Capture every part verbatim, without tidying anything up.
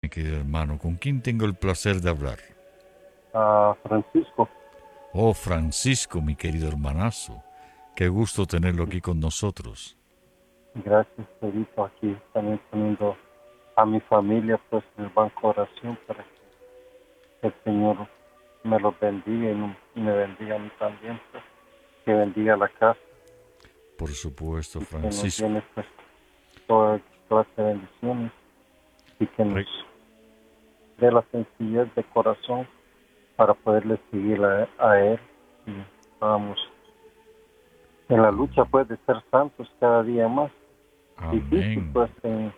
querido hermano. ¿Con quién tengo el placer de hablar? a Francisco. Oh, Francisco, mi querido hermanazo. Qué gusto tenerlo aquí con nosotros. Gracias, Pedrito. Aquí también poniendo a mi familia pues en el banco de oración para que el Señor me los bendiga y no- y me bendiga a mí también, pues, que bendiga la casa Por supuesto, y que nos Francisco. llene pues toda clase de bendiciones y que nos Re- dé la sencillez de corazón para poderle seguir a, a Él y vamos en la lucha Amén. pues de ser santos cada día más. Difícil Amén. pues en,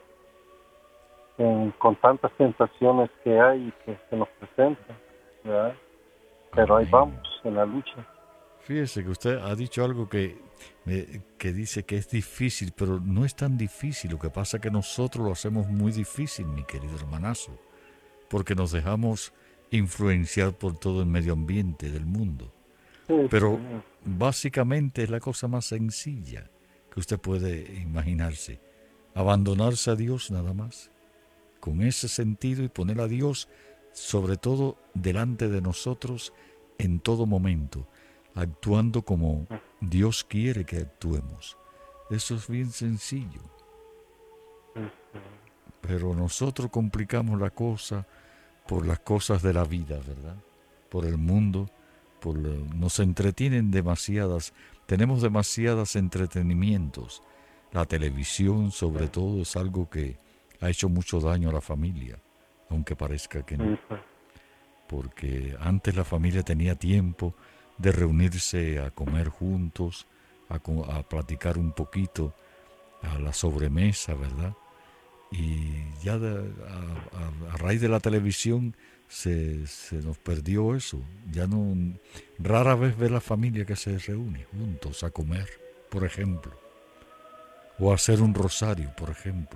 en- con tantas tentaciones que hay y que se nos presentan, ¿verdad? Pero ahí vamos Amén. en la lucha. Fíjese que usted ha dicho algo que, me- que dice que es difícil, pero no es tan difícil. Lo que pasa es que nosotros lo hacemos muy difícil, mi querido hermanazo, porque nos dejamos influenciar por todo el medio ambiente del mundo. Sí, sí, Pero básicamente es la cosa más sencilla que usted puede imaginarse. Abandonarse a Dios nada más, con ese sentido y poner a Dios sobre todo delante de nosotros en todo momento, actuando como Dios quiere que actuemos. Eso es bien sencillo, sí, sí. pero nosotros complicamos la cosa por las cosas de la vida, ¿verdad? Por el mundo, por lo- nos entretienen demasiadas, tenemos demasiadas entretenimientos. La televisión, sobre todo, es algo que ha hecho mucho daño a la familia, aunque parezca que no, Sí, pues, porque antes la familia tenía tiempo de reunirse a comer juntos, a, co- a platicar un poquito, a la sobremesa, ¿verdad? Y ya de- a, a- a raíz de la televisión se, se nos perdió eso. Ya no, rara vez ve la familia que se reúne juntos a comer, por ejemplo, o a hacer un rosario, por ejemplo,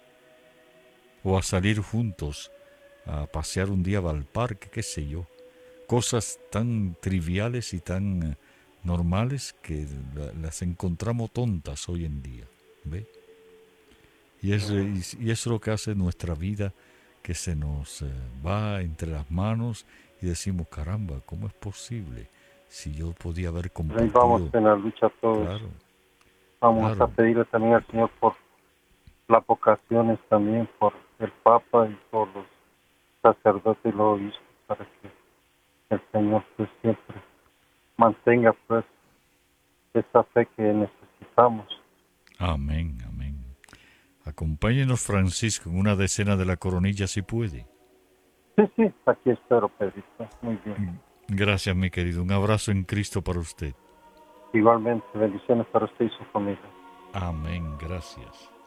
o a salir juntos a pasear un día al parque, qué sé yo. Cosas tan triviales y tan eh, normales que la- las encontramos tontas hoy en día, ¿ve? Y es, mm, y, y eso es lo que hace nuestra vida, que se nos eh, va entre las manos y decimos, caramba, ¿cómo es posible? Si yo podía haber ahí vamos compartido, en la lucha todos. claro, Vamos a claro, pedirle también al Señor por las vocaciones también, por el Papa y por los sacerdotes y los obispos, para que el Señor pues siempre mantenga pues esa fe que necesitamos. amén, amén. Acompáñenos, Francisco, en una decena de la coronilla si puede. Sí, sí, aquí espero, Pedrito. Muy bien. Gracias, mi querido. Un abrazo en Cristo para usted. Igualmente, bendiciones para usted y su familia. Amén, gracias.